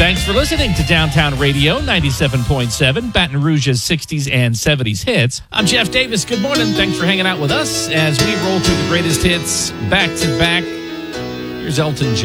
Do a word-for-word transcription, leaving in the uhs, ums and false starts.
Thanks for listening to Downtown Radio ninety-seven point seven, Baton Rouge's sixties and seventies hits. I'm Jeff Davis. Good morning. Thanks for hanging out with us as we roll through the greatest hits back to back. Here's Elton John.